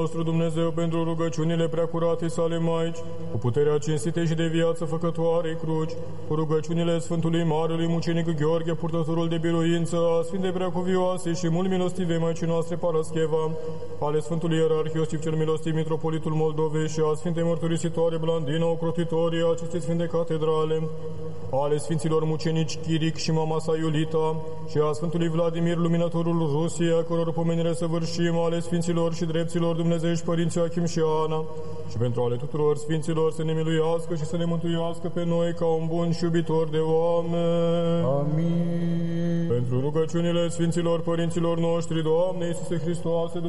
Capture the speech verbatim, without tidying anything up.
nostru Dumnezeu, pentru rugăciunile preacurate sale Maici, cu puterea cinstitei și de viață făcătoarei cruci, cu rugăciunile Sfântului Marelui Mucenic Gheorghe, purtătorul de biruință, a Sfinte Preacuvioase și mult milostive Maicii noastre Parascheva, ale Sfântului Ierarh Iosif cel Milostiv, Mitropolitul Moldovei și a Sfintei Mărturisitoare Blandina, ocrotitorii acestei Sfinte Catedrale, ale Sfinților Mucenici Chiric și mama sa Iulita și a Sfântului Vladimir, Luminătorul Rusiei, a căror pomenire săvârșim, ale Sfinților și Drepților Dumnezeiești Părinții Achim și Ana, și pentru ale tuturor Sfinților să ne miluiască și să ne mântuiască pe noi ca un bun și iubitor de oameni. Amin. Pentru rugăciunile Sfinților Părinților noștri, Doamne Iisuse Hristoase,